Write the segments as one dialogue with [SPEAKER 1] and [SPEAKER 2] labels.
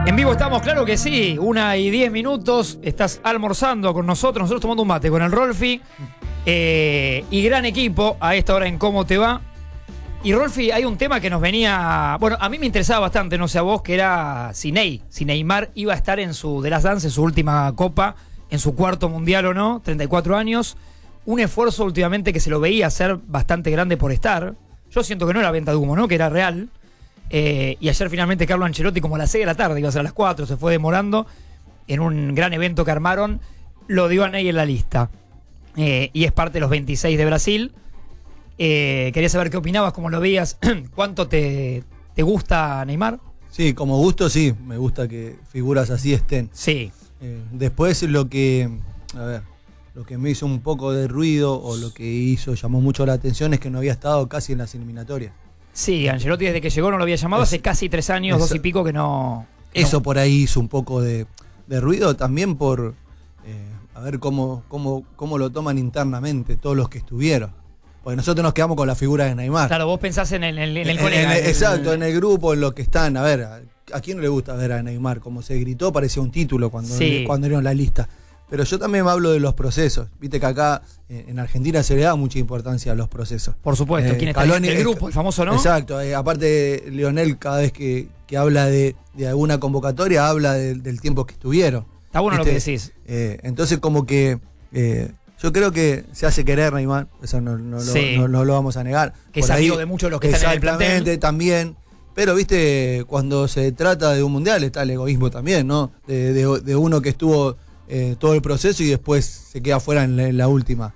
[SPEAKER 1] En vivo estamos, claro que sí. 1:10. Estás almorzando con nosotros tomando un mate con el Rolfi. Y gran equipo a esta hora en Cómo Te Va. Y Rolfi, hay un tema que nos venía... Bueno, a mí me interesaba bastante, no sé a vos, que era si Neymar iba a estar en su The Last Dance, en su última copa, en su cuarto mundial o no, 34 años. Un esfuerzo últimamente que se lo veía ser bastante grande por estar. Yo siento que no era venta de humo, ¿no? Que era real. Y ayer finalmente Carlo Ancelotti, como a las 6 de la tarde, iba a ser a las 4, se fue demorando, en un gran evento que armaron, lo dio a Ney en la lista. Y es parte de los 26 de Brasil. Quería saber qué opinabas, cómo lo veías, cuánto te gusta Neymar.
[SPEAKER 2] Sí, como gusto sí, me gusta que figuras así estén.
[SPEAKER 1] Sí.
[SPEAKER 2] Después lo que me hizo un poco de ruido o lo que llamó mucho la atención es que no había estado casi en las eliminatorias.
[SPEAKER 1] Sí, Ancelotti desde que llegó no lo había llamado, hace casi 3 años, 2 y pico que no...
[SPEAKER 2] Eso por ahí hizo un poco de ruido también por a ver cómo lo toman internamente todos los que estuvieron. Porque nosotros nos quedamos con la figura de Neymar.
[SPEAKER 1] Claro, vos pensás en el colega.
[SPEAKER 2] Exacto, en el grupo, en lo que están. A ver, ¿a quién no le gusta ver a Neymar? Como se gritó, parecía un título cuando dieron la lista. Pero yo también me hablo de los procesos. Viste que acá en Argentina se le da mucha importancia a los procesos.
[SPEAKER 1] Por supuesto, ¿quién está en el grupo? El famoso, ¿no?
[SPEAKER 2] Exacto, aparte Lionel cada vez que habla de alguna convocatoria, habla del tiempo que estuvieron.
[SPEAKER 1] Está bueno, ¿viste? Lo que decís.
[SPEAKER 2] Entonces como que yo creo que se hace querer Neymar, eso no lo vamos a negar.
[SPEAKER 1] Que es amigo de muchos de los que están en el plantel.
[SPEAKER 2] Exactamente, también. Pero, viste, cuando se trata de un mundial está el egoísmo también, ¿no? De uno que estuvo todo el proceso y después se queda fuera en la última.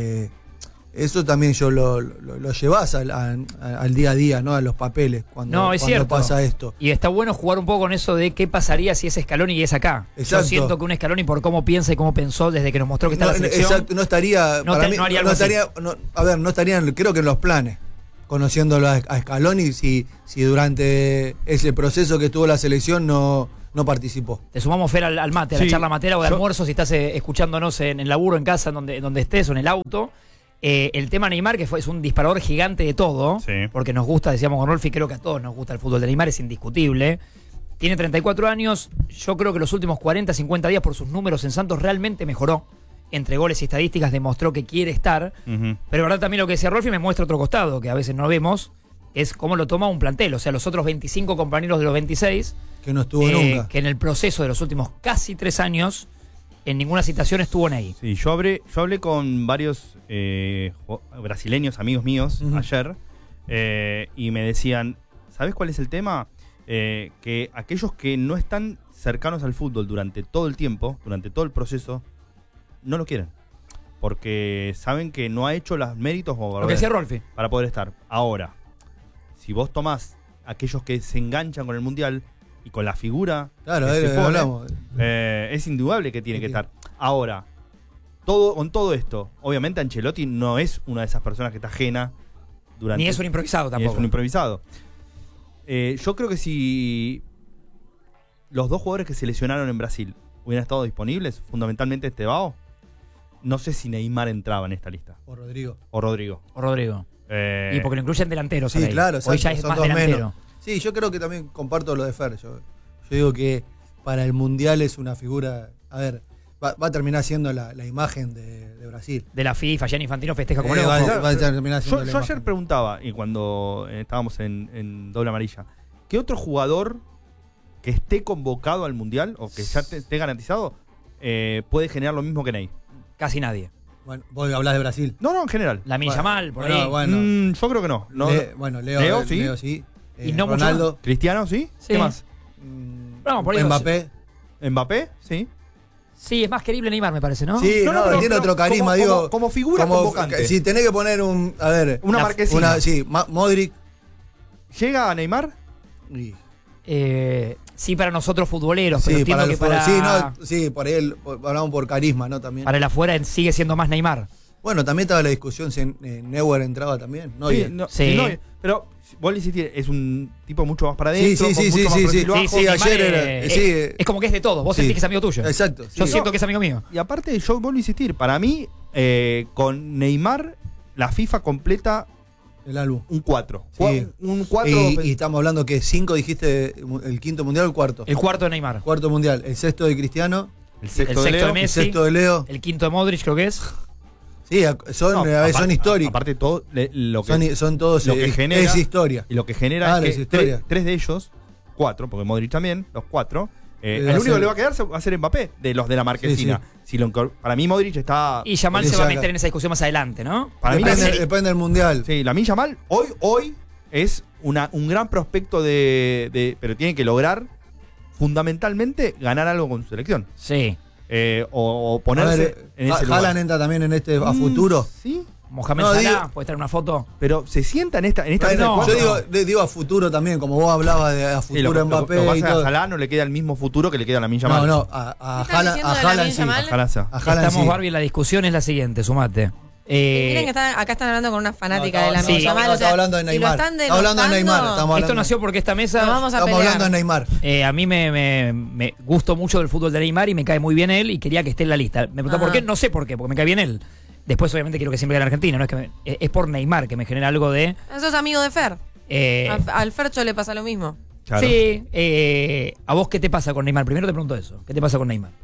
[SPEAKER 2] Eso también yo lo llevas al día a día, ¿no? A los papeles, cuando pasa esto.
[SPEAKER 1] Y está bueno jugar un poco con eso de qué pasaría si es Scaloni y es acá. Exacto. Yo siento que un Scaloni, por cómo piensa y cómo pensó desde que nos mostró que está la selección...
[SPEAKER 2] Exacto, no estaría... No estarían, creo que en los planes, conociéndolo a Scaloni, si durante ese proceso que tuvo la selección no participó.
[SPEAKER 1] Te sumamos, Fer, al mate, a la charla matera o de almuerzo, si estás escuchándonos en el laburo, en casa, donde estés o en el auto. El tema Neymar, que es un disparador gigante de todo, sí. Porque nos gusta, decíamos con Rolfi, creo que a todos nos gusta el fútbol de Neymar, es indiscutible. Tiene 34 años, yo creo que los últimos 40, 50 días por sus números en Santos realmente mejoró. Entre goles y estadísticas demostró que quiere estar. Pero verdad también lo que decía Rolfi me muestra otro costado, que a veces no vemos, es cómo lo toma un plantel. O sea, los otros 25 compañeros de los 26...
[SPEAKER 2] Que no estuvo nunca.
[SPEAKER 1] Que en el proceso de los últimos casi 3 años... En ninguna situación estuvo Ney.
[SPEAKER 3] Sí, yo hablé con varios brasileños, amigos míos, ayer, y me decían, ¿sabes cuál es el tema? Que aquellos que no están cercanos al fútbol durante todo el tiempo, durante todo el proceso, no lo quieren. Porque saben que no ha hecho los méritos
[SPEAKER 1] lo que decía Rolfi
[SPEAKER 3] para poder estar. Ahora, si vos tomás aquellos que se enganchan con el Mundial... Y con la figura
[SPEAKER 2] claro,
[SPEAKER 3] que se pone,
[SPEAKER 2] hablamos.
[SPEAKER 3] Es indudable que tiene que estar. Ahora, con todo esto, obviamente Ancelotti no es una de esas personas que está ajena durante...
[SPEAKER 1] Ni es un improvisado tampoco.
[SPEAKER 3] Ni es un improvisado. Yo creo que si los 2 jugadores que se lesionaron en Brasil hubieran estado disponibles, fundamentalmente Estevao, no sé si Neymar entraba en esta lista.
[SPEAKER 2] O Rodrigo.
[SPEAKER 1] Y porque lo incluyen delanteros.
[SPEAKER 2] Sí, claro.
[SPEAKER 1] Hoy ya es más delantero.
[SPEAKER 2] Menos. Sí, yo creo que también comparto lo de Fer. Yo digo que para el Mundial es una figura... A ver, va a terminar siendo la imagen de Brasil.
[SPEAKER 1] De la FIFA, Gianni Infantino festeja como loco.
[SPEAKER 2] Va a terminar siendo
[SPEAKER 3] yo ayer preguntaba, y cuando estábamos en Doble Amarilla, ¿qué otro jugador que esté convocado al Mundial, o que ya esté garantizado, puede generar lo mismo que Ney?
[SPEAKER 1] Casi nadie.
[SPEAKER 2] Bueno, vos hablás de Brasil.
[SPEAKER 3] No, en general.
[SPEAKER 1] Lamine Yamal, por ahí.
[SPEAKER 2] Bueno.
[SPEAKER 3] Yo creo que no.
[SPEAKER 2] Leo sí.
[SPEAKER 1] Y no
[SPEAKER 2] Ronaldo.
[SPEAKER 3] Mucho. ¿Cristiano sí? ¿Qué más?
[SPEAKER 1] Vamos, por ahí
[SPEAKER 3] ¿Mbappé? Sí.
[SPEAKER 1] Sí, es más querible Neymar, me parece, ¿no?
[SPEAKER 2] Sí, pero tiene otro carisma, digo.
[SPEAKER 3] Como figura convocante.
[SPEAKER 2] Si tenés que poner una
[SPEAKER 3] marquesina.
[SPEAKER 2] Modric.
[SPEAKER 3] ¿Llega a Neymar?
[SPEAKER 1] Sí, para nosotros futboleros, pero entiendo que para...
[SPEAKER 2] Sí, por ahí hablamos por carisma, ¿no? También.
[SPEAKER 1] Para el afuera sigue siendo más Neymar.
[SPEAKER 2] Bueno, también estaba la discusión si Neuer entraba también.
[SPEAKER 3] Pero vos insistir, es un tipo mucho más para adentro.
[SPEAKER 2] Sí, ayer era.
[SPEAKER 1] Es como que es de todos. Vos sentís que es amigo tuyo.
[SPEAKER 2] Exacto.
[SPEAKER 1] Yo siento que es amigo mío.
[SPEAKER 3] Y aparte, yo vuelvo a insistir, para mí, con Neymar, la FIFA completa
[SPEAKER 2] El álbum.
[SPEAKER 3] Un 4.
[SPEAKER 2] Sí.
[SPEAKER 3] Un 4.
[SPEAKER 2] Y estamos hablando que 5 dijiste, el quinto mundial o el cuarto.
[SPEAKER 1] El cuarto de Neymar.
[SPEAKER 2] Cuarto mundial. El sexto de Cristiano.
[SPEAKER 3] El
[SPEAKER 1] el
[SPEAKER 3] sexto de
[SPEAKER 1] sexto
[SPEAKER 3] Leo.
[SPEAKER 1] de Messi.
[SPEAKER 2] El sexto de Leo.
[SPEAKER 1] El quinto de Modric, creo que es.
[SPEAKER 2] Sí, son históricos.
[SPEAKER 3] Aparte todo lo que,
[SPEAKER 2] Son todos.
[SPEAKER 3] lo que genera,
[SPEAKER 2] es historia.
[SPEAKER 3] y lo que genera
[SPEAKER 2] Claro,
[SPEAKER 3] es
[SPEAKER 2] es
[SPEAKER 3] que
[SPEAKER 2] historia.
[SPEAKER 3] tres de ellos, 4, porque Modric también, los 4. El
[SPEAKER 2] va a
[SPEAKER 3] único
[SPEAKER 2] ser-
[SPEAKER 3] que le va a quedar va a ser Mbappé, de los de la marquesina.
[SPEAKER 2] Sí,
[SPEAKER 3] Para mí Modric está.
[SPEAKER 1] Y Yamal
[SPEAKER 2] Le
[SPEAKER 1] se va a
[SPEAKER 2] saca.
[SPEAKER 1] meter en esa discusión más adelante, ¿no?
[SPEAKER 3] Para mí
[SPEAKER 2] Depende del mundial.
[SPEAKER 3] Sí, Lamine Yamal hoy es un gran prospecto pero tiene que lograr fundamentalmente ganar algo con su selección.
[SPEAKER 1] Sí.
[SPEAKER 3] O
[SPEAKER 2] A
[SPEAKER 3] ponerse
[SPEAKER 2] ver,
[SPEAKER 3] en ese lugar.
[SPEAKER 2] Haaland entra también en este a futuro.
[SPEAKER 3] Sí,
[SPEAKER 1] Mohamed
[SPEAKER 2] No,
[SPEAKER 1] Salah,
[SPEAKER 2] digo-
[SPEAKER 1] puede estar en una foto.
[SPEAKER 3] pero se sienta en esta mesa de
[SPEAKER 2] Bueno,
[SPEAKER 3] cuatro.
[SPEAKER 2] yo digo a futuro también, como vos hablabas de a
[SPEAKER 3] Sí,
[SPEAKER 2] futuro Mbappé
[SPEAKER 3] lo que
[SPEAKER 2] y
[SPEAKER 3] pasa es que
[SPEAKER 2] todo.
[SPEAKER 3] a Salah no le queda el mismo futuro que le queda a Lamine Yamal.
[SPEAKER 2] No, a
[SPEAKER 4] ¿Qué estás
[SPEAKER 2] Haaland,
[SPEAKER 4] diciendo de
[SPEAKER 2] Haaland
[SPEAKER 4] Lamine
[SPEAKER 2] sí.
[SPEAKER 4] Yamal?
[SPEAKER 3] Ojalá sea.
[SPEAKER 2] A Haaland
[SPEAKER 1] Estamos,
[SPEAKER 2] sí.
[SPEAKER 1] Barbie, la discusión es la siguiente, sumate.
[SPEAKER 4] Miren que acá están hablando con una fanática
[SPEAKER 2] No,
[SPEAKER 4] de la
[SPEAKER 1] sí.
[SPEAKER 4] Yamal.
[SPEAKER 2] no,
[SPEAKER 4] O sea,
[SPEAKER 2] estamos hablando de
[SPEAKER 4] si lo
[SPEAKER 2] Neymar.
[SPEAKER 4] están
[SPEAKER 2] Estamos hablando de Neymar.
[SPEAKER 4] denostando,
[SPEAKER 2] Estamos
[SPEAKER 1] Esto
[SPEAKER 2] hablando,
[SPEAKER 1] nació porque esta mesa.
[SPEAKER 4] nos vamos a
[SPEAKER 2] estamos
[SPEAKER 4] pelear.
[SPEAKER 2] hablando de Neymar.
[SPEAKER 1] A mí me gustó mucho del fútbol de Neymar y me cae muy bien él y quería que esté en la lista. Me preguntó
[SPEAKER 4] Ajá.
[SPEAKER 1] por qué, no sé por qué, porque me cae bien él. Después, obviamente, quiero que siempre gane Argentina, no es que es por Neymar que me genera algo de.
[SPEAKER 4] Sos amigo de Fer. Al Fercho le pasa lo mismo.
[SPEAKER 3] Claro.
[SPEAKER 1] Sí, ¿a vos qué te pasa con Neymar? Primero te pregunto eso. ¿Qué te pasa con Neymar?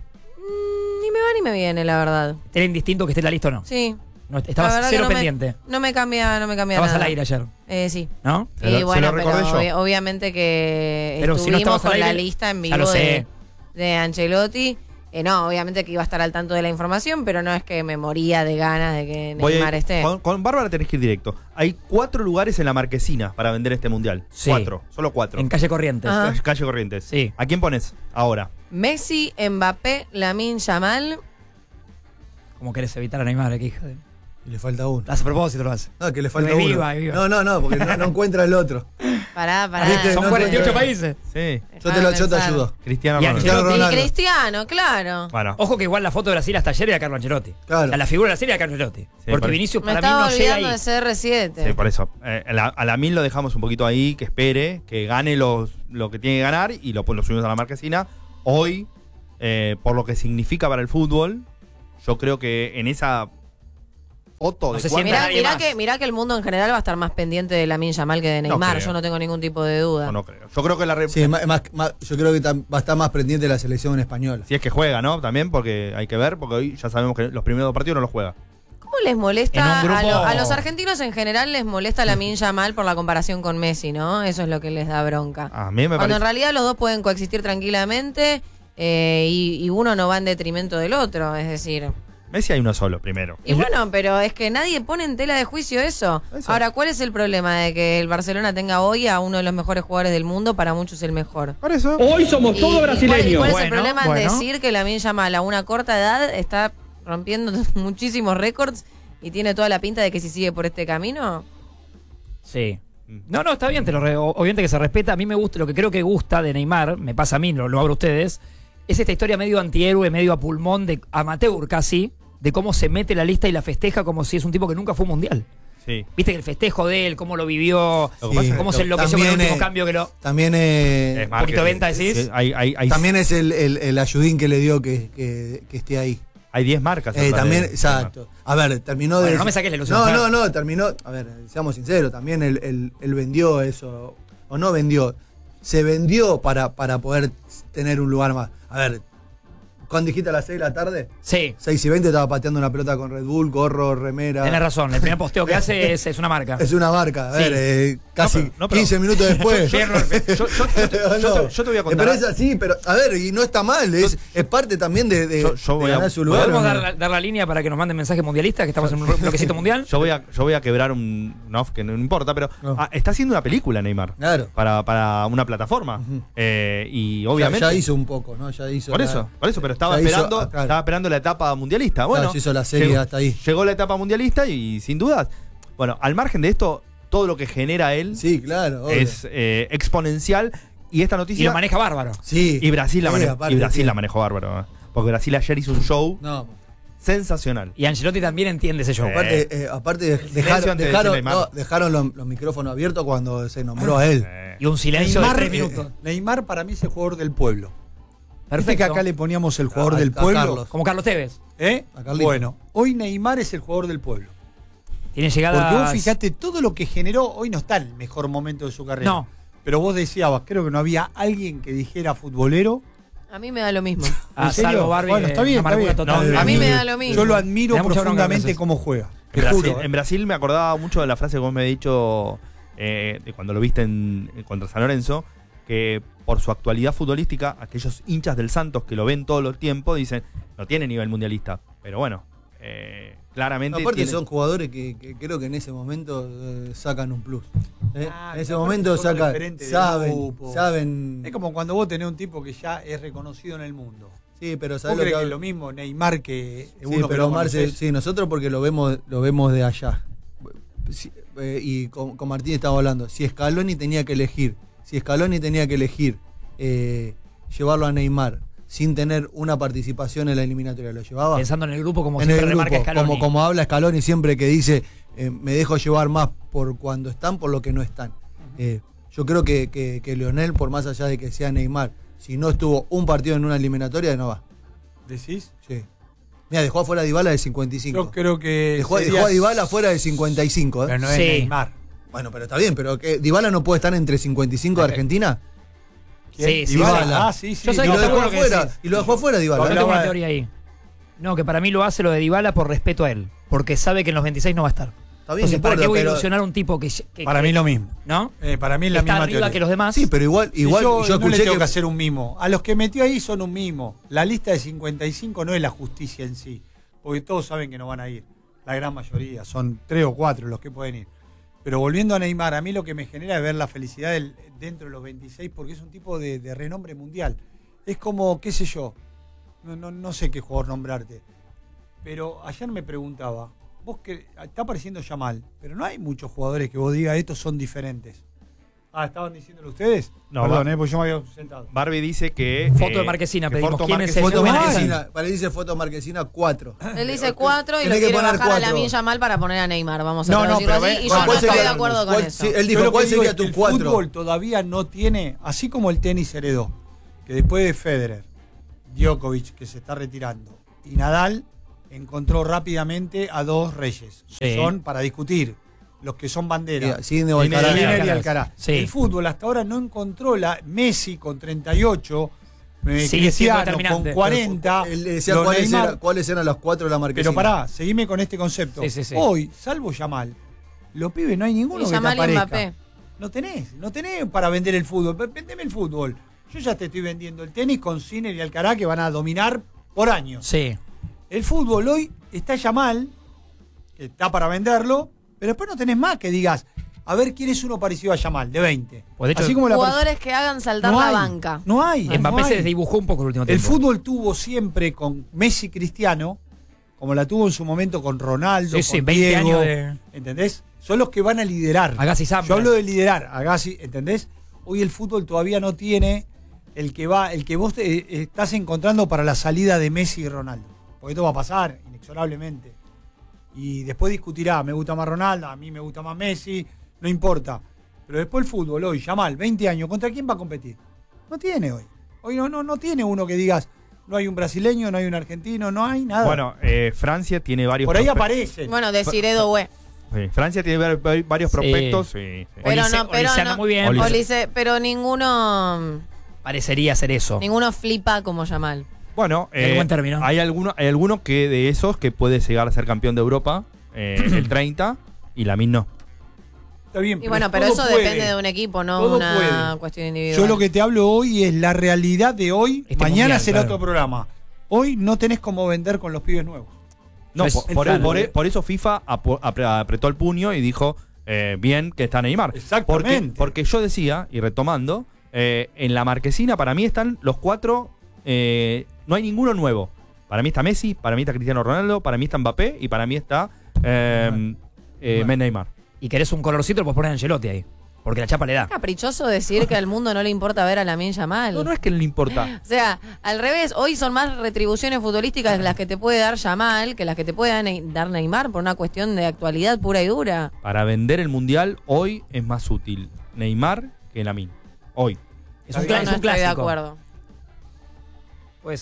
[SPEAKER 4] Ni me va ni me viene, la verdad.
[SPEAKER 1] ¿Te era indistinto que esté en la lista o no?
[SPEAKER 4] Sí.
[SPEAKER 1] No,
[SPEAKER 4] La
[SPEAKER 1] estabas
[SPEAKER 4] verdad que
[SPEAKER 1] cero
[SPEAKER 4] no me-
[SPEAKER 1] pendiente.
[SPEAKER 4] No me cambia
[SPEAKER 1] Estabas
[SPEAKER 4] nada.
[SPEAKER 1] al aire ayer,
[SPEAKER 4] Sí.
[SPEAKER 1] ¿no?
[SPEAKER 3] Se lo-
[SPEAKER 4] Y bueno,
[SPEAKER 3] se lo recordé
[SPEAKER 4] pero
[SPEAKER 3] yo.
[SPEAKER 4] obviamente que
[SPEAKER 1] Pero si no
[SPEAKER 4] estuvimos
[SPEAKER 1] estabas al
[SPEAKER 4] con la
[SPEAKER 1] aire,
[SPEAKER 4] lista en
[SPEAKER 1] ya lo
[SPEAKER 4] vivo
[SPEAKER 1] sé.
[SPEAKER 4] de Ancelotti. No, obviamente que iba a estar al tanto de la información, pero no es que me moría de ganas de que Neymar esté.
[SPEAKER 3] Con Bárbara tenés que ir directo. Hay 4 lugares en la marquesina para vender este mundial.
[SPEAKER 1] Sí.
[SPEAKER 3] 4, solo 4.
[SPEAKER 1] En calle Corrientes.
[SPEAKER 4] Ajá.
[SPEAKER 3] Calle Corrientes.
[SPEAKER 1] Sí.
[SPEAKER 3] ¿A quién pones ahora?
[SPEAKER 4] Messi, Mbappé, Lamine Yamal.
[SPEAKER 1] Como querés evitar a Neymar, que hija de.
[SPEAKER 2] Y le falta uno.
[SPEAKER 1] A propósito lo hace.
[SPEAKER 2] No, que le falta
[SPEAKER 1] Que
[SPEAKER 2] uno.
[SPEAKER 1] viva, que viva.
[SPEAKER 2] No, porque no encuentra el otro.
[SPEAKER 4] Pará.
[SPEAKER 2] Viste,
[SPEAKER 1] Son
[SPEAKER 2] no
[SPEAKER 1] 48
[SPEAKER 2] te-
[SPEAKER 1] países.
[SPEAKER 3] Sí.
[SPEAKER 2] Yo te
[SPEAKER 4] Déjame pensar.
[SPEAKER 2] ayudo.
[SPEAKER 3] Cristiano
[SPEAKER 1] Y
[SPEAKER 3] Ronaldo.
[SPEAKER 1] Ancelotti.
[SPEAKER 2] Cristiano
[SPEAKER 4] Y
[SPEAKER 2] Ronaldo.
[SPEAKER 4] Cristiano, claro.
[SPEAKER 3] Bueno,
[SPEAKER 1] Ojo que igual la foto de Brasil hasta ayer era Carlo Ancelotti.
[SPEAKER 2] Claro.
[SPEAKER 1] O sea, la figura de la serie era Carlo Ancelotti. Porque
[SPEAKER 3] por-
[SPEAKER 1] Vinicius
[SPEAKER 4] Me
[SPEAKER 1] para mí
[SPEAKER 4] estaba
[SPEAKER 1] no llega
[SPEAKER 4] olvidando
[SPEAKER 1] ahí.
[SPEAKER 4] de CR7.
[SPEAKER 3] sí, por eso. A Lamine lo dejamos un poquito ahí, que espere, que gane lo que tiene que ganar y lo subimos a la marquesina. Hoy, por lo que significa para el fútbol, yo creo que en esa foto
[SPEAKER 1] No
[SPEAKER 3] de
[SPEAKER 1] se
[SPEAKER 3] cuatro-
[SPEAKER 1] sienta nadie más.
[SPEAKER 4] Mirá que el mundo en general va a estar más pendiente de Lamine Yamal que de Neymar.
[SPEAKER 3] creo.
[SPEAKER 4] Yo no tengo ningún tipo de duda.
[SPEAKER 3] No creo. Yo creo que
[SPEAKER 2] Sí, yo creo que va a estar más pendiente de la selección española.
[SPEAKER 3] si es que juega, ¿no? También, porque hay que ver, porque hoy ya sabemos que los primeros 2 partidos no los juega.
[SPEAKER 4] ¿Cómo les molesta
[SPEAKER 1] En un grupo-
[SPEAKER 4] a los argentinos en general les molesta Lamine Yamal por la comparación con Messi, ¿no? Eso es lo que les da bronca.
[SPEAKER 3] A mí me
[SPEAKER 4] Cuando en
[SPEAKER 3] parece.
[SPEAKER 4] realidad los dos pueden coexistir tranquilamente y uno no va en detrimento del otro, es decir.
[SPEAKER 3] Messi hay uno solo, primero.
[SPEAKER 4] Y bueno, pero es que nadie pone en tela de juicio eso.
[SPEAKER 3] Eso.
[SPEAKER 4] Ahora, ¿cuál es el problema de que el Barcelona tenga hoy a uno de los mejores jugadores del mundo? Para muchos el mejor.
[SPEAKER 3] Por eso.
[SPEAKER 5] Hoy somos
[SPEAKER 4] ¿Y-
[SPEAKER 5] todos
[SPEAKER 4] y
[SPEAKER 5] brasileños.
[SPEAKER 4] ¿Cuál es el
[SPEAKER 1] Bueno,
[SPEAKER 4] problema en
[SPEAKER 1] bueno.
[SPEAKER 4] decir que Lamine Yamal a una corta edad está rompiendo muchísimos récords y tiene toda la pinta de que si sigue por este camino?
[SPEAKER 1] Sí. No, está bien, obviamente que se respeta. A mí me gusta, lo que creo que gusta de Neymar, me pasa a mí, lo abro a ustedes, es esta historia medio antihéroe, medio a pulmón, de amateur casi, de cómo se mete la lista y la festeja como si es un tipo que nunca fue un mundial.
[SPEAKER 3] Sí.
[SPEAKER 1] Viste que el festejo de él, cómo lo vivió,
[SPEAKER 3] Lo que pasa es
[SPEAKER 1] cómo
[SPEAKER 3] que
[SPEAKER 1] se enloqueció con el
[SPEAKER 2] también,
[SPEAKER 1] último cambio que lo.
[SPEAKER 2] También
[SPEAKER 3] Es
[SPEAKER 1] Un poquito de venta, decís.
[SPEAKER 3] Sí, hay
[SPEAKER 2] también es el ayudín que le dio que esté ahí.
[SPEAKER 3] hay 10 marcas. atrás
[SPEAKER 2] También,
[SPEAKER 3] de-
[SPEAKER 2] exacto. A ver, terminó de.
[SPEAKER 1] Bueno, no me saques la ilusión, Fer.
[SPEAKER 2] No, terminó. A ver, seamos sinceros, también él vendió eso. O no vendió. Se vendió para poder tener un lugar más. A ver, ¿cuándo dijiste a las 6 de la tarde?
[SPEAKER 1] Sí,
[SPEAKER 2] 6:20 estaba pateando una pelota con Red Bull, gorro, remera.
[SPEAKER 1] tenés razón. El primer posteo que hace es una marca.
[SPEAKER 2] Es una marca. A ver,
[SPEAKER 1] Sí.
[SPEAKER 2] casi
[SPEAKER 3] No, pero-
[SPEAKER 2] 15 minutos después.
[SPEAKER 1] Bien, Rolfe.
[SPEAKER 3] Yo te voy a contar.
[SPEAKER 2] Pero es así, pero a ver, y no está mal, es parte también de
[SPEAKER 3] Yo voy a-
[SPEAKER 2] ganar su lugar.
[SPEAKER 1] ¿Podemos
[SPEAKER 2] ¿o no?
[SPEAKER 1] dar la línea para que nos manden mensajes mundialistas? Que estamos en un bloquecito mundial.
[SPEAKER 3] Yo voy a quebrar un off que no importa, pero
[SPEAKER 2] No.
[SPEAKER 3] está haciendo una película Neymar.
[SPEAKER 2] Claro.
[SPEAKER 3] Para una plataforma.
[SPEAKER 2] Ujú.
[SPEAKER 3] Y obviamente.
[SPEAKER 2] Ya hizo un poco, ¿no? Ya hizo.
[SPEAKER 3] Por eso, pero estaba
[SPEAKER 2] ya hizo-
[SPEAKER 3] esperando,
[SPEAKER 2] claro.
[SPEAKER 3] estaba esperando la etapa mundialista. Bueno,
[SPEAKER 2] Claro, se hizo la serie hasta ahí.
[SPEAKER 3] Llegó la etapa mundialista y sin dudas. Bueno, al margen de esto, todo lo que genera él
[SPEAKER 2] Sí, claro. obvio.
[SPEAKER 3] es exponencial. Y esta
[SPEAKER 1] Y
[SPEAKER 3] noticia.
[SPEAKER 1] lo maneja bárbaro.
[SPEAKER 2] Sí.
[SPEAKER 3] Y Brasil la
[SPEAKER 2] Sí,
[SPEAKER 3] manejó.
[SPEAKER 2] aparte,
[SPEAKER 3] Y Brasil
[SPEAKER 2] sí.
[SPEAKER 3] la manejó bárbaro. Porque Brasil ayer hizo un show
[SPEAKER 2] No,
[SPEAKER 3] sensacional.
[SPEAKER 1] Y Ancelotti también entiende ese show.
[SPEAKER 2] aparte
[SPEAKER 3] Silencio antes de decir Neymar.
[SPEAKER 2] dejaron los micrófonos abiertos cuando se nombró a él.
[SPEAKER 1] Y un silencio de 3 minutos.
[SPEAKER 5] Neymar para mí es el jugador del pueblo. Viste
[SPEAKER 1] Perfecto.
[SPEAKER 5] que acá le poníamos el jugador
[SPEAKER 2] A-
[SPEAKER 5] del
[SPEAKER 2] a
[SPEAKER 5] pueblo.
[SPEAKER 2] Carlos.
[SPEAKER 1] Como Carlos Tevez.
[SPEAKER 5] ¿Eh?
[SPEAKER 2] A Carlito.
[SPEAKER 5] Bueno, hoy Neymar es el jugador del pueblo.
[SPEAKER 1] Tiene llegadas.
[SPEAKER 5] Porque vos fijate, todo lo que generó, hoy no está en el mejor momento de su carrera.
[SPEAKER 1] No.
[SPEAKER 5] Pero vos decías, creo que no había alguien que dijera futbolero.
[SPEAKER 4] A mí me da lo mismo.
[SPEAKER 1] Ah,
[SPEAKER 5] ¿En serio?
[SPEAKER 1] salvo Barbie.
[SPEAKER 5] Bueno, está bien,
[SPEAKER 1] amargura
[SPEAKER 5] está bien.
[SPEAKER 1] total.
[SPEAKER 3] No,
[SPEAKER 4] A mí me da lo mismo.
[SPEAKER 5] Yo lo admiro
[SPEAKER 1] Me da mucha bronca
[SPEAKER 5] profundamente
[SPEAKER 1] a veces.
[SPEAKER 5] cómo juega. Te
[SPEAKER 3] Brasil,
[SPEAKER 5] juro,
[SPEAKER 3] en Brasil me acordaba mucho de la frase que vos me has dicho de cuando lo viste contra San Lorenzo, que por su actualidad futbolística, aquellos hinchas del Santos que lo ven todo el tiempo dicen, no tiene nivel mundialista. Pero bueno, claramente...
[SPEAKER 2] Aparte
[SPEAKER 3] tiene-
[SPEAKER 2] son jugadores que creo que en ese momento sacan un plus.
[SPEAKER 5] Ah,
[SPEAKER 2] En ese
[SPEAKER 5] aparte
[SPEAKER 2] momento
[SPEAKER 5] son
[SPEAKER 2] sacan,
[SPEAKER 5] referentes del
[SPEAKER 2] saben,
[SPEAKER 5] grupo.
[SPEAKER 2] saben.
[SPEAKER 5] Es como cuando vos tenés un tipo que ya es reconocido en el mundo.
[SPEAKER 2] Sí, pero
[SPEAKER 5] ¿Vos
[SPEAKER 2] sabés
[SPEAKER 5] crees que
[SPEAKER 2] que
[SPEAKER 5] es lo mismo Neymar que
[SPEAKER 2] Sí,
[SPEAKER 5] uno que
[SPEAKER 2] pero
[SPEAKER 5] no
[SPEAKER 2] Marce,
[SPEAKER 5] conocés?
[SPEAKER 2] sí, nosotros porque lo vemos de allá. Y con Martín estaba hablando. Si Scaloni tenía que elegir llevarlo a Neymar sin tener una participación en la eliminatoria, ¿lo llevaba?
[SPEAKER 1] Pensando en el grupo como
[SPEAKER 2] en
[SPEAKER 1] siempre
[SPEAKER 2] el
[SPEAKER 1] remarca
[SPEAKER 2] grupo,
[SPEAKER 1] Scaloni.
[SPEAKER 2] como habla Scaloni siempre que dice me dejo llevar más por cuando están por lo que no están. Yo creo que Lionel, por más allá de que sea Neymar, si no estuvo un partido en una eliminatoria, no va.
[SPEAKER 5] ¿Decís?
[SPEAKER 2] Sí. Mira, dejó afuera a Dybala de 55.
[SPEAKER 5] Yo creo que
[SPEAKER 2] Dejó a Dybala fuera de 55.
[SPEAKER 5] Pero no es
[SPEAKER 1] Sí.
[SPEAKER 5] Neymar.
[SPEAKER 2] Bueno, pero está bien, pero que ¿Dybala no puede estar entre 55 de Argentina?
[SPEAKER 1] Sí, sí,
[SPEAKER 5] Dybala.
[SPEAKER 1] sí.
[SPEAKER 5] Sí, sí.
[SPEAKER 1] Yo sé
[SPEAKER 2] Y
[SPEAKER 1] que
[SPEAKER 2] lo
[SPEAKER 1] está
[SPEAKER 2] dejó
[SPEAKER 1] bueno lo que
[SPEAKER 2] afuera.
[SPEAKER 1] decís.
[SPEAKER 2] Y lo dejó afuera Dybala.
[SPEAKER 1] Yo tengo
[SPEAKER 5] Hablaba
[SPEAKER 1] una
[SPEAKER 5] de-
[SPEAKER 1] teoría ahí. No, que para mí lo hace lo de Dybala por respeto a él. Porque sabe que en los 26 no va a estar.
[SPEAKER 2] Está bien,
[SPEAKER 1] Entonces,
[SPEAKER 2] no
[SPEAKER 1] ¿para
[SPEAKER 2] importa,
[SPEAKER 1] qué voy a
[SPEAKER 2] pero-
[SPEAKER 1] ilusionar a un tipo que
[SPEAKER 5] Para mí lo mismo.
[SPEAKER 1] ¿no?
[SPEAKER 5] Para mí es la
[SPEAKER 1] Está
[SPEAKER 5] misma
[SPEAKER 1] arriba
[SPEAKER 5] teoría.
[SPEAKER 1] que los demás.
[SPEAKER 2] Sí, pero igual
[SPEAKER 5] Si
[SPEAKER 2] yo
[SPEAKER 5] no le
[SPEAKER 2] escuché
[SPEAKER 5] tengo que
[SPEAKER 2] que
[SPEAKER 5] hacer un mimo. A los que metió ahí son un mimo. La lista de 55 no es la justicia en sí. Porque todos saben que no van a ir. La gran mayoría. Son 3 o 4 los que pueden ir. Pero volviendo a Neymar, a mí lo que me genera es ver la felicidad dentro de los 26 porque es un tipo de renombre mundial. Es como, qué sé yo, no sé qué jugador nombrarte. Pero ayer me preguntaba, vos que está apareciendo Yamal, pero no hay muchos jugadores que vos digas estos son diferentes. Ah, ¿estaban diciéndolo ustedes?
[SPEAKER 3] No,
[SPEAKER 5] Perdón,
[SPEAKER 3] va-
[SPEAKER 5] porque yo me había sentado.
[SPEAKER 3] Barbie dice que...
[SPEAKER 1] Foto de Marquesina,
[SPEAKER 3] que
[SPEAKER 1] pedimos.
[SPEAKER 3] foto
[SPEAKER 1] ¿Quién es el
[SPEAKER 2] foto
[SPEAKER 1] nuevo
[SPEAKER 2] Marquesina, para dice foto Marquesina 4.
[SPEAKER 4] Él dice 4 y lo
[SPEAKER 2] Tenés que
[SPEAKER 4] quiere
[SPEAKER 2] poner
[SPEAKER 4] bajar a
[SPEAKER 2] 4.
[SPEAKER 4] Lamine Yamal para poner a Neymar. Vamos a
[SPEAKER 5] No,
[SPEAKER 4] traducirlo
[SPEAKER 5] pero
[SPEAKER 4] así.
[SPEAKER 5] ve-
[SPEAKER 4] Y
[SPEAKER 5] bueno,
[SPEAKER 4] yo no
[SPEAKER 5] ¿cuál
[SPEAKER 4] estoy
[SPEAKER 5] sería-
[SPEAKER 4] de acuerdo con eso.
[SPEAKER 2] Sí, él dijo,
[SPEAKER 5] Yo lo
[SPEAKER 2] ¿cuál
[SPEAKER 5] que digo
[SPEAKER 2] sería
[SPEAKER 5] es que
[SPEAKER 2] tu
[SPEAKER 5] el
[SPEAKER 2] 4?
[SPEAKER 5] fútbol todavía no tiene, así como el tenis heredó, que después de Federer, Djokovic, que se está retirando, y Nadal encontró rápidamente a dos reyes, que
[SPEAKER 1] Sí.
[SPEAKER 5] son para discutir, los que son banderas.
[SPEAKER 2] Sinner o
[SPEAKER 5] Sinner
[SPEAKER 2] Alcaraz.
[SPEAKER 5] y
[SPEAKER 1] Alcaraz.
[SPEAKER 5] Alcaraz.
[SPEAKER 1] Sí.
[SPEAKER 5] El fútbol hasta ahora no encontró Messi con 38,
[SPEAKER 1] Sigue siendo
[SPEAKER 5] Cristiano
[SPEAKER 1] determinante.
[SPEAKER 5] con 40.
[SPEAKER 2] Él le decía
[SPEAKER 5] los
[SPEAKER 2] cuáles,
[SPEAKER 5] Neymar.
[SPEAKER 2] eran las 4 de la Marquesina.
[SPEAKER 5] Pero pará, seguime con este concepto.
[SPEAKER 1] Sí, sí, sí.
[SPEAKER 5] Hoy, salvo Yamal, los pibes no hay ninguno
[SPEAKER 4] Y
[SPEAKER 5] que te
[SPEAKER 4] Yamal y
[SPEAKER 5] aparezca.
[SPEAKER 4] Mbappé.
[SPEAKER 5] No tenés para vender el fútbol. Vendeme el fútbol. Yo ya te estoy vendiendo el tenis con Sinner y Alcaraz que van a dominar por años.
[SPEAKER 1] Sí.
[SPEAKER 5] El fútbol hoy está Yamal, que está para venderlo, pero después no tenés más que digas, a ver quién es uno parecido a Yamal, de 20.
[SPEAKER 1] Pues de hecho,
[SPEAKER 5] Así como la
[SPEAKER 4] Jugadores que hagan saltar
[SPEAKER 5] no
[SPEAKER 4] la
[SPEAKER 5] hay,
[SPEAKER 4] banca.
[SPEAKER 5] No hay.
[SPEAKER 1] Mbappé
[SPEAKER 5] no
[SPEAKER 1] se
[SPEAKER 5] hay.
[SPEAKER 1] desdibujó un poco el último
[SPEAKER 5] El
[SPEAKER 1] tiempo.
[SPEAKER 5] fútbol tuvo siempre con Messi y Cristiano, como la tuvo en su momento con Ronaldo,
[SPEAKER 1] Sí, sí,
[SPEAKER 5] con
[SPEAKER 1] 20
[SPEAKER 5] Diego,
[SPEAKER 1] años de-
[SPEAKER 5] ¿entendés? Son los que van a liderar.
[SPEAKER 1] Agassi Sampras.
[SPEAKER 5] Yo hablo de liderar, Agassi, ¿entendés? Hoy el fútbol todavía no tiene el que vos estás encontrando para la salida de Messi y Ronaldo. Porque esto va a pasar, inexorablemente. Y después discutirá, me gusta más Ronaldo, a mí me gusta más Messi, no importa. Pero después el fútbol hoy, Yamal, 20 años, ¿contra quién va a competir? No tiene hoy. Hoy no tiene uno que digas, no hay un brasileño, no hay un argentino, no hay nada.
[SPEAKER 3] Bueno, Francia tiene varios...
[SPEAKER 5] por ahí
[SPEAKER 3] prospe-
[SPEAKER 5] aparecen.
[SPEAKER 4] Bueno, Desiree Doué.
[SPEAKER 3] Sí, Francia tiene varios
[SPEAKER 1] Sí.
[SPEAKER 3] prospectos. Sí, sí.
[SPEAKER 4] Pero
[SPEAKER 1] Olise-
[SPEAKER 4] no, pero
[SPEAKER 1] Olise anda
[SPEAKER 4] no.
[SPEAKER 1] muy bien.
[SPEAKER 3] Olise.
[SPEAKER 4] Pero ninguno
[SPEAKER 1] Parecería ser eso.
[SPEAKER 4] flipa como Yamal.
[SPEAKER 3] Bueno,
[SPEAKER 1] En buen término.
[SPEAKER 3] hay alguno que de esos que puede llegar a ser campeón de Europa, el 30, y Lamine no.
[SPEAKER 5] Está bien,
[SPEAKER 4] Y bueno, pero
[SPEAKER 5] todo
[SPEAKER 4] eso
[SPEAKER 5] puede.
[SPEAKER 4] depende de un equipo, no
[SPEAKER 5] Todo
[SPEAKER 4] una
[SPEAKER 5] puede.
[SPEAKER 4] cuestión individual.
[SPEAKER 5] Yo lo que te hablo hoy es la realidad de hoy.
[SPEAKER 1] Este
[SPEAKER 5] Mañana
[SPEAKER 1] mundial,
[SPEAKER 5] será
[SPEAKER 1] claro.
[SPEAKER 5] otro programa. Hoy no tenés cómo vender con los pibes nuevos.
[SPEAKER 3] No,
[SPEAKER 1] Es
[SPEAKER 3] por,
[SPEAKER 1] el fútbol.
[SPEAKER 3] por eso FIFA apretó el puño y dijo, bien que está Neymar.
[SPEAKER 5] Exactamente.
[SPEAKER 3] Porque yo decía, y retomando, en la Marquesina para mí están los 4, no hay ninguno nuevo. Para mí está Messi, para mí está Cristiano Ronaldo, para mí está Mbappé y para mí está Neymar.
[SPEAKER 1] Y querés un colorcito, lo puedes poner a Ancelotti ahí. Porque la chapa le da.
[SPEAKER 4] Es caprichoso decir que al mundo no le importa ver a Lamine Yamal.
[SPEAKER 3] No es que no le importa.
[SPEAKER 4] O sea, al revés, hoy son más retribuciones futbolísticas las que te puede dar Yamal que las que te puede dar Neymar por una cuestión de actualidad pura y dura.
[SPEAKER 3] Para vender el Mundial hoy es más útil Neymar que Lamine. Hoy.
[SPEAKER 1] Es
[SPEAKER 4] Yo
[SPEAKER 1] un,
[SPEAKER 4] no
[SPEAKER 1] es un
[SPEAKER 4] estoy
[SPEAKER 1] clásico.
[SPEAKER 4] de acuerdo.
[SPEAKER 1] Puede ser.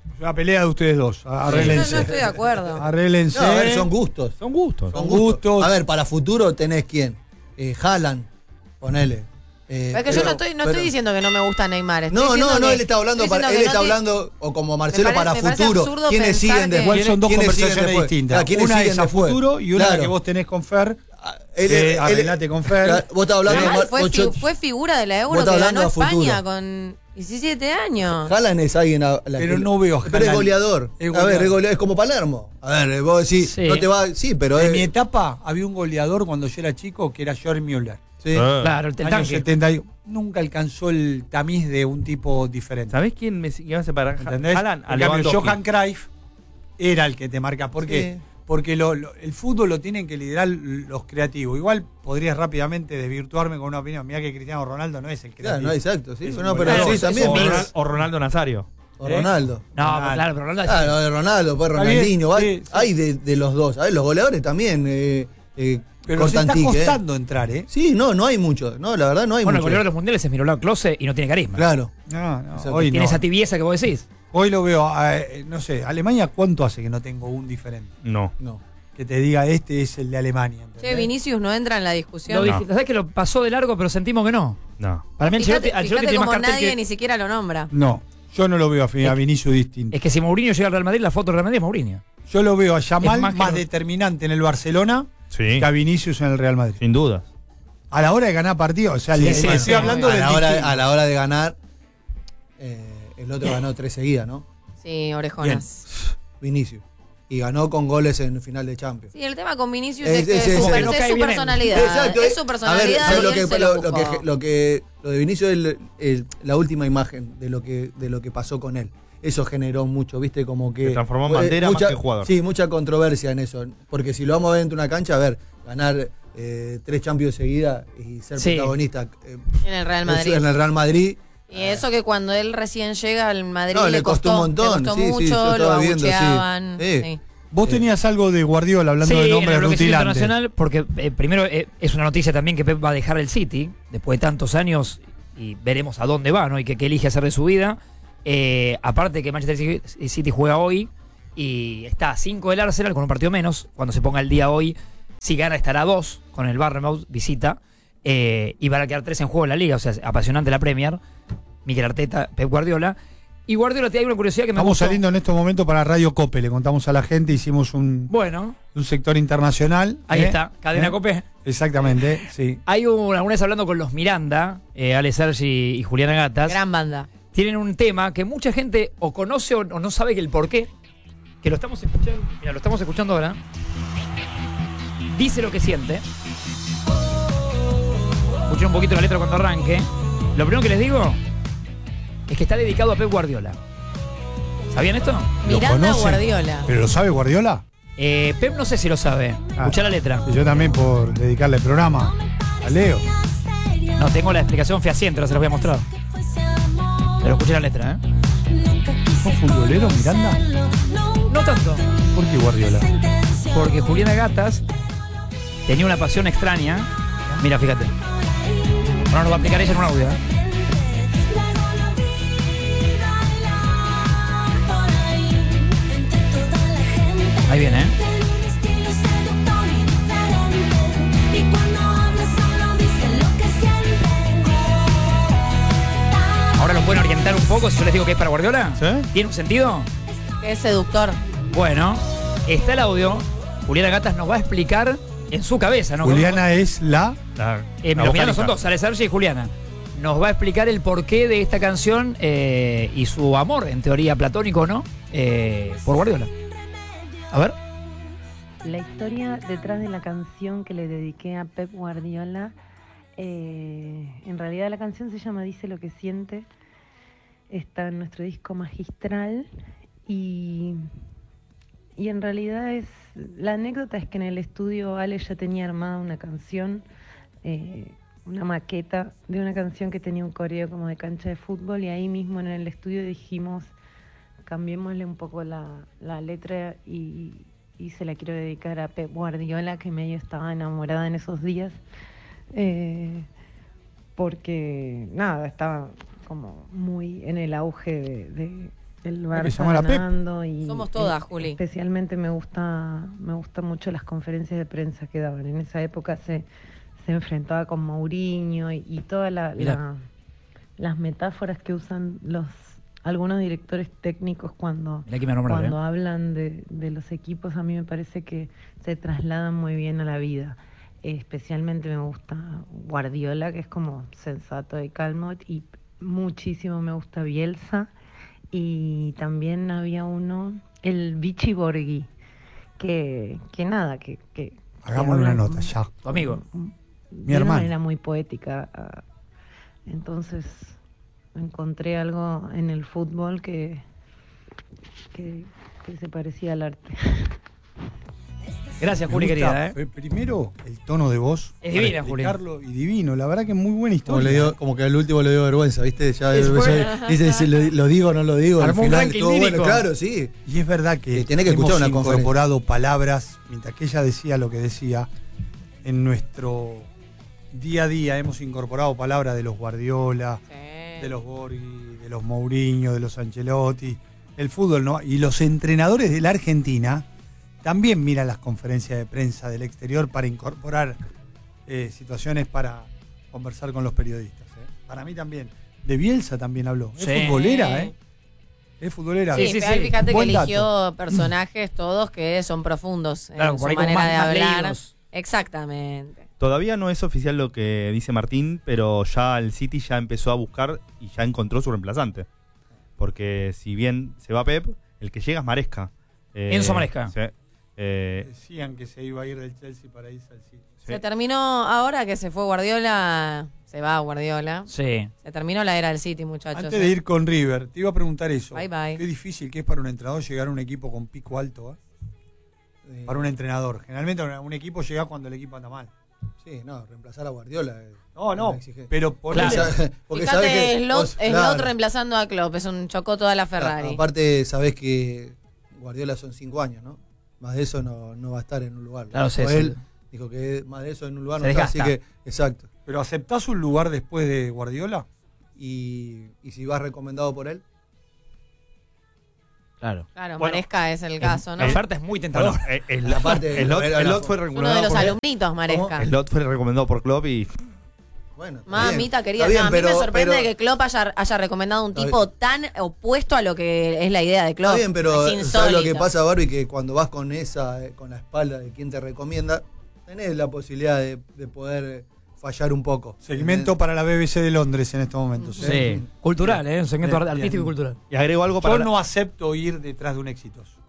[SPEAKER 5] Es una pelea de ustedes dos. Arréglense.
[SPEAKER 4] No estoy de acuerdo.
[SPEAKER 5] Arréglense.
[SPEAKER 2] No, a ver, son gustos.
[SPEAKER 3] Son gustos.
[SPEAKER 5] Son gustos.
[SPEAKER 2] A ver, para futuro tenés quién. Haaland, ponele.
[SPEAKER 4] Es que yo no estoy diciendo que no me gusta Neymar.
[SPEAKER 2] No, él está hablando o como Marcelo para
[SPEAKER 4] me parece
[SPEAKER 2] futuro.
[SPEAKER 4] absurdo
[SPEAKER 2] ¿Quiénes
[SPEAKER 4] pensar
[SPEAKER 2] siguen
[SPEAKER 4] que-
[SPEAKER 2] después?
[SPEAKER 5] Igual son dos
[SPEAKER 2] ¿Quiénes siguen
[SPEAKER 5] conversaciones
[SPEAKER 2] después?
[SPEAKER 5] distintas.
[SPEAKER 2] ¿Quiénes
[SPEAKER 5] Una
[SPEAKER 2] siguen
[SPEAKER 5] es a
[SPEAKER 2] después?
[SPEAKER 5] futuro y una
[SPEAKER 2] Claro.
[SPEAKER 5] que vos tenés con Fer.
[SPEAKER 2] Él-
[SPEAKER 5] Arreglate con Fer.
[SPEAKER 2] Vos estás hablando
[SPEAKER 4] Además,
[SPEAKER 2] de
[SPEAKER 4] fue figura de la
[SPEAKER 2] Vos
[SPEAKER 4] Euro
[SPEAKER 2] estás
[SPEAKER 4] que
[SPEAKER 2] hablando
[SPEAKER 4] ganó
[SPEAKER 2] a futuro.
[SPEAKER 4] España con 17 años.
[SPEAKER 2] Haaland es alguien
[SPEAKER 5] Pero no veo a
[SPEAKER 2] Pero es
[SPEAKER 5] Haaland.
[SPEAKER 2] goleador.
[SPEAKER 5] Es
[SPEAKER 2] A
[SPEAKER 5] goleador.
[SPEAKER 2] ver, es como Palermo. A ver, vos decís,
[SPEAKER 1] Sí.
[SPEAKER 2] no te va. Sí, pero
[SPEAKER 5] En mi etapa había un goleador cuando yo era chico que era George Müller.
[SPEAKER 2] Sí.
[SPEAKER 1] Claro, el
[SPEAKER 5] Años
[SPEAKER 1] tanque.
[SPEAKER 5] 70. Nunca alcanzó el tamiz de un tipo diferente.
[SPEAKER 3] ¿Sabés quién me iba a separar?
[SPEAKER 5] ¿Entendés?
[SPEAKER 3] Haaland, a
[SPEAKER 5] En cambio,
[SPEAKER 3] Lewandowski.
[SPEAKER 5] Johan Cruyff era el que te marca. ¿Por qué?
[SPEAKER 2] Sí.
[SPEAKER 5] Porque el fútbol lo tienen que liderar los creativos. Igual podrías rápidamente desvirtuarme con una opinión. Mirá que Cristiano Ronaldo no es el
[SPEAKER 2] Claro,
[SPEAKER 5] creativo.
[SPEAKER 2] no, exacto. Sí,
[SPEAKER 5] Es
[SPEAKER 2] no,
[SPEAKER 5] un
[SPEAKER 2] pero
[SPEAKER 5] goleador.
[SPEAKER 2] sí, también.
[SPEAKER 3] O
[SPEAKER 2] pero-
[SPEAKER 3] O Ronaldo Nazario.
[SPEAKER 2] O Ronaldo.
[SPEAKER 1] No,
[SPEAKER 5] Ronaldo.
[SPEAKER 1] claro, pero Ronaldo
[SPEAKER 2] Ah, lo de Ronaldo, pues
[SPEAKER 5] Está bien,
[SPEAKER 2] Ronaldinho.
[SPEAKER 5] sí, sí.
[SPEAKER 2] Hay de los dos. A ver, los goleadores también.
[SPEAKER 5] Pero se está
[SPEAKER 2] Constantique,
[SPEAKER 5] costando entrar, ¿eh?
[SPEAKER 2] Sí, no hay muchos. No, la verdad no hay
[SPEAKER 1] Bueno, el
[SPEAKER 2] muchos.
[SPEAKER 1] goleador de los mundiales es Miroslav Klose y no tiene carisma.
[SPEAKER 2] Claro.
[SPEAKER 5] No,
[SPEAKER 2] Exacto.
[SPEAKER 5] hoy
[SPEAKER 1] Tiene
[SPEAKER 5] no.
[SPEAKER 1] esa tibieza que vos decís.
[SPEAKER 5] Hoy lo veo, no sé, Alemania, ¿cuánto hace que no tengo un diferente?
[SPEAKER 3] No.
[SPEAKER 2] No.
[SPEAKER 5] Que te diga, este es el de Alemania. ¿entendés?
[SPEAKER 4] Che, Vinicius no entra en la discusión.
[SPEAKER 1] Lo dijiste, ¿sabés que lo pasó de largo, pero sentimos que no?
[SPEAKER 3] No.
[SPEAKER 1] Para mí Ancelotti
[SPEAKER 4] Fíjate
[SPEAKER 1] tiene más
[SPEAKER 4] como
[SPEAKER 1] cartel
[SPEAKER 4] nadie
[SPEAKER 1] que...
[SPEAKER 4] ni siquiera lo nombra.
[SPEAKER 5] No, yo no lo veo a Vinicius distinto.
[SPEAKER 1] Es que si Mourinho llega al Real Madrid, la foto del Real Madrid es Mourinho.
[SPEAKER 5] Yo lo veo a Yamal
[SPEAKER 1] Es más
[SPEAKER 5] más,
[SPEAKER 1] que lo-
[SPEAKER 5] determinante en el Barcelona
[SPEAKER 3] Sí.
[SPEAKER 5] que a Vinicius en el Real Madrid.
[SPEAKER 3] Sin duda.
[SPEAKER 5] A la hora de ganar partidos, o sea,
[SPEAKER 1] Sí,
[SPEAKER 5] le
[SPEAKER 1] sí,
[SPEAKER 5] estoy
[SPEAKER 1] sí.
[SPEAKER 5] hablando
[SPEAKER 2] a,
[SPEAKER 5] del
[SPEAKER 2] la hora,
[SPEAKER 5] distinto.
[SPEAKER 2] a la hora de ganar, el otro ganó 3 seguidas, ¿no?
[SPEAKER 4] Sí, orejonas.
[SPEAKER 2] Vinicius. Y ganó con goles en final de Champions.
[SPEAKER 4] Sí, el tema con Vinicius
[SPEAKER 2] Es-
[SPEAKER 4] es, que
[SPEAKER 2] es-
[SPEAKER 4] es
[SPEAKER 2] es-
[SPEAKER 4] su,
[SPEAKER 2] es-
[SPEAKER 1] no
[SPEAKER 4] es
[SPEAKER 1] cae
[SPEAKER 4] su
[SPEAKER 1] bien.
[SPEAKER 4] personalidad.
[SPEAKER 2] Exacto.
[SPEAKER 4] Es su
[SPEAKER 2] A ver,
[SPEAKER 4] personalidad
[SPEAKER 2] ¿sabes
[SPEAKER 4] y él se lo buscó.
[SPEAKER 2] lo de Vinicius es la última imagen de lo que pasó con él. Eso generó mucho, ¿viste? Como que.
[SPEAKER 3] Se transformó en bandera más que jugador.
[SPEAKER 2] Sí, mucha controversia en eso. Porque si lo vamos a ver dentro de una cancha, a ver, ganar 3 Champions seguidas y ser
[SPEAKER 1] Sí.
[SPEAKER 2] protagonista
[SPEAKER 4] En el Real Madrid.
[SPEAKER 2] en el Real Madrid.
[SPEAKER 4] Y eso que cuando él recién llega al Madrid
[SPEAKER 2] No,
[SPEAKER 4] le costó
[SPEAKER 2] un montón.
[SPEAKER 4] le costó
[SPEAKER 2] Sí, sí,
[SPEAKER 4] mucho,
[SPEAKER 2] yo
[SPEAKER 4] lo
[SPEAKER 2] estaba viendo, sí.
[SPEAKER 4] abucheaban.
[SPEAKER 2] Sí.
[SPEAKER 4] Sí.
[SPEAKER 5] Vos tenías algo de Guardiola hablando
[SPEAKER 1] Sí,
[SPEAKER 5] de
[SPEAKER 1] en el
[SPEAKER 5] nombres
[SPEAKER 1] bloquecito
[SPEAKER 5] rutilantes.
[SPEAKER 1] internacional, porque primero es una noticia también que Pep va a dejar el City después de tantos años y veremos a dónde va, ¿no? Y qué elige hacer de su vida. Aparte que Manchester City juega hoy y está a 5 del Arsenal con un partido menos. Cuando se ponga el día hoy, si gana estará a 2 con el Bournemouth, visita. Y van a quedar 3 en juego en la liga, o sea, es apasionante la Premier. Mikel Arteta, Pep Guardiola. Y Guardiola te hay una curiosidad que me
[SPEAKER 5] Estamos
[SPEAKER 1] gustó.
[SPEAKER 5] saliendo en estos momentos para Radio Cope, le contamos a la gente, hicimos un
[SPEAKER 1] Bueno,
[SPEAKER 5] sector internacional.
[SPEAKER 1] ahí está, Cadena Copé.
[SPEAKER 5] Exactamente, sí.
[SPEAKER 1] Hay alguna vez hablando con los Miranda, Ale Sergi y Juliana Gatas.
[SPEAKER 4] Gran banda.
[SPEAKER 1] Tienen un tema que mucha gente o conoce o no sabe que el por qué. Que lo estamos escuchando. Mira, lo estamos escuchando ahora. Dice lo que siente. Escuchen un poquito la letra cuando arranque. Lo primero que les digo es que está dedicado a Pep Guardiola. ¿Sabían esto?
[SPEAKER 4] Miranda
[SPEAKER 5] conoce?
[SPEAKER 4] Guardiola.
[SPEAKER 5] ¿Pero lo sabe Guardiola?
[SPEAKER 1] Pep no sé si lo sabe.
[SPEAKER 5] Ah.
[SPEAKER 1] Escuchá la letra.
[SPEAKER 5] Y yo también por dedicarle el programa a Leo.
[SPEAKER 1] No tengo la explicación fehaciente, ahora se los voy a mostrar. Pero escuché la letra, ¿eh?
[SPEAKER 5] ¿Sos futbolero, Miranda?
[SPEAKER 1] No tanto.
[SPEAKER 5] ¿Por qué Guardiola?
[SPEAKER 1] Porque Juliana Gatas tenía una pasión extraña. Mira, fíjate. Ahora nos va a explicar ella en un audio, ¿eh? Ahí viene, ¿eh? Ahora lo pueden orientar un poco si yo les digo que es para Guardiola.
[SPEAKER 3] ¿Sí?
[SPEAKER 1] ¿Tiene un sentido?
[SPEAKER 4] Que es seductor.
[SPEAKER 1] Bueno, está el audio. Juliana Gatas nos va a explicar en su cabeza, ¿no?
[SPEAKER 5] Juliana es la...
[SPEAKER 1] Los Miranda son dos, Ale Sergi y Juliana. Nos va a explicar el porqué de esta canción y su amor, en teoría platónico, ¿no? Por Guardiola. A ver.
[SPEAKER 6] La historia detrás de la canción que le dediqué a Pep Guardiola, en realidad la canción se llama Dice lo que siente, está en nuestro disco Magistral y en realidad la anécdota es que en el estudio Ale ya tenía armada una canción, una maqueta de una canción que tenía un coreo como de cancha de fútbol y ahí mismo en el estudio dijimos cambiémosle un poco la letra y se la quiero dedicar a Pep Guardiola, que medio estaba enamorada en esos días, porque nada, estaba como muy en el auge el
[SPEAKER 5] Hay que
[SPEAKER 6] Barça
[SPEAKER 5] llamar a Pep.
[SPEAKER 6] ganando y
[SPEAKER 4] Somos todas, Juli.
[SPEAKER 6] Especialmente me gusta mucho las conferencias de prensa que daban. En esa época se enfrentaba con Mourinho y todas
[SPEAKER 1] Mirá.
[SPEAKER 6] las metáforas que usan algunos directores técnicos cuando
[SPEAKER 1] Mirá que me nombran,
[SPEAKER 6] cuando hablan de los equipos. A mí me parece que se trasladan muy bien a la vida. Especialmente me gusta Guardiola, que es como sensato y calmo, y muchísimo me gusta Bielsa. Y también había uno, el Vichy Borghi, que nada, que
[SPEAKER 5] Hagámosle una nota, ya.
[SPEAKER 1] Tu amigo.
[SPEAKER 5] Mi
[SPEAKER 6] de una
[SPEAKER 5] hermano.
[SPEAKER 6] manera muy poética. Entonces encontré algo en el fútbol que se parecía al arte.
[SPEAKER 1] Gracias,
[SPEAKER 5] Me
[SPEAKER 1] Juli,
[SPEAKER 5] gusta,
[SPEAKER 1] querida.
[SPEAKER 5] Primero, el tono de voz.
[SPEAKER 1] Es
[SPEAKER 5] para
[SPEAKER 1] divina, Juli.
[SPEAKER 5] explicarlo, y divino. La verdad que es muy buena
[SPEAKER 2] Como,
[SPEAKER 5] historia.
[SPEAKER 2] como que al último le dio vergüenza, ¿viste? Ya
[SPEAKER 1] Es
[SPEAKER 2] dice si lo digo o no lo digo. Al
[SPEAKER 1] Armó un
[SPEAKER 2] final
[SPEAKER 1] ranking
[SPEAKER 2] estuvo
[SPEAKER 1] lírico.
[SPEAKER 2] bueno, claro, sí.
[SPEAKER 5] Y es verdad que
[SPEAKER 2] Y tiene que escuchar
[SPEAKER 5] hemos
[SPEAKER 2] una conferencia.
[SPEAKER 5] incorporado palabras, mientras que ella decía lo que decía, en nuestro día a día hemos incorporado palabras de los Guardiola, de los Borghi, de los Mourinho, de los Ancelotti, el fútbol, ¿no? Y los entrenadores de la Argentina también miran las conferencias de prensa del exterior para incorporar situaciones para conversar con los periodistas. Para mí también. De Bielsa también habló. Es
[SPEAKER 1] Sí.
[SPEAKER 5] futbolera, ¿eh? Es futbolera.
[SPEAKER 4] Sí,
[SPEAKER 1] sí,
[SPEAKER 4] pero
[SPEAKER 1] sí.
[SPEAKER 4] fíjate que
[SPEAKER 5] Buen
[SPEAKER 4] eligió
[SPEAKER 5] dato.
[SPEAKER 4] personajes todos que son profundos
[SPEAKER 1] Claro,
[SPEAKER 4] en
[SPEAKER 1] por
[SPEAKER 4] su
[SPEAKER 1] ahí como
[SPEAKER 4] manera
[SPEAKER 1] más-
[SPEAKER 4] de
[SPEAKER 1] más
[SPEAKER 4] hablar.
[SPEAKER 1] leídos.
[SPEAKER 4] Exactamente.
[SPEAKER 3] Todavía no es oficial lo que dice Martín, pero ya el City ya empezó a buscar y ya encontró su reemplazante. Porque si bien se va Pep, el que llega es Maresca.
[SPEAKER 1] Enzo Maresca.
[SPEAKER 3] Sí.
[SPEAKER 5] Decían que se iba a ir del Chelsea para irse al City.
[SPEAKER 3] Sí.
[SPEAKER 4] Se terminó, ahora que se fue Guardiola, se va Guardiola.
[SPEAKER 1] Sí.
[SPEAKER 4] Se terminó la era del City, muchachos.
[SPEAKER 5] Antes de ir con River, te iba a preguntar eso.
[SPEAKER 4] Bye, bye.
[SPEAKER 5] Qué difícil que es para un entrenador llegar a un equipo con pico alto, ¿eh? Para un entrenador. Generalmente un equipo llega cuando el equipo anda mal.
[SPEAKER 2] Sí, no, reemplazar a Guardiola.
[SPEAKER 5] No,
[SPEAKER 2] una
[SPEAKER 5] no,
[SPEAKER 2] exigencia.
[SPEAKER 5] pero por
[SPEAKER 1] Claro.
[SPEAKER 2] Porque sabés
[SPEAKER 4] Fíjate,
[SPEAKER 2] que
[SPEAKER 4] Slot,
[SPEAKER 2] vos-
[SPEAKER 4] Slot
[SPEAKER 2] claro.
[SPEAKER 4] reemplazando a Klopp, chocó toda la Ferrari.
[SPEAKER 2] Aparte, sabés que Guardiola son 5 años, ¿no? Más de eso no va a estar en un lugar.
[SPEAKER 1] Claro, sí,
[SPEAKER 2] O
[SPEAKER 1] sí.
[SPEAKER 2] él dijo que más de eso en un lugar
[SPEAKER 1] Se
[SPEAKER 2] no está, así
[SPEAKER 1] desgasta.
[SPEAKER 2] que, exacto.
[SPEAKER 5] ¿Pero aceptás un lugar después de Guardiola?
[SPEAKER 2] Y si vas recomendado por él,
[SPEAKER 1] Claro.
[SPEAKER 4] Claro,
[SPEAKER 3] Bueno,
[SPEAKER 4] Maresca es el caso, ¿no?
[SPEAKER 1] La oferta es muy tentadora.
[SPEAKER 3] Bueno,
[SPEAKER 2] Aparte,
[SPEAKER 3] Slot
[SPEAKER 2] era la-
[SPEAKER 3] fue
[SPEAKER 4] Uno de
[SPEAKER 3] recomendado
[SPEAKER 4] los
[SPEAKER 3] por
[SPEAKER 4] alumnitos, Maresca.
[SPEAKER 3] Slot fue recomendado por Klopp y
[SPEAKER 2] bueno. está
[SPEAKER 4] Mamita
[SPEAKER 2] bien.
[SPEAKER 4] querida,
[SPEAKER 2] Está bien,
[SPEAKER 4] no, a mí me
[SPEAKER 2] pero-
[SPEAKER 4] sorprende
[SPEAKER 2] pero-
[SPEAKER 4] que Klopp haya recomendado un
[SPEAKER 2] Está
[SPEAKER 4] tipo tan opuesto a lo que es la idea de Klopp.
[SPEAKER 2] Está bien, pero
[SPEAKER 4] es
[SPEAKER 2] ¿sabes lo que
[SPEAKER 4] insólito.
[SPEAKER 2] pasa, Barbie? Que cuando vas con con la espalda de quien te recomienda, tenés la posibilidad de poder fallar un poco.
[SPEAKER 5] Segmento para la BBC de Londres en estos momentos.
[SPEAKER 1] Sí. Cultural, ¿eh? Un segmento
[SPEAKER 5] Bien,
[SPEAKER 1] artístico
[SPEAKER 5] bien.
[SPEAKER 1] y cultural.
[SPEAKER 3] agrego algo para
[SPEAKER 5] Yo no acepto ir detrás de un exitoso.